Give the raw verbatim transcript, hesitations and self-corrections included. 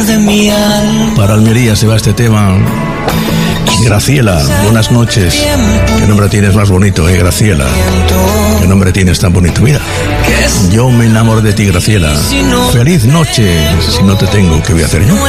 de mi alma. Para Almería se va este tema. Graciela, buenas noches. ¿Qué nombre tienes más bonito, eh, Graciela? ¿Qué nombre tienes tan bonito? Mira, yo me enamoro de ti, Graciela. Feliz noche. Si no te tengo, ¿qué voy a hacer yo?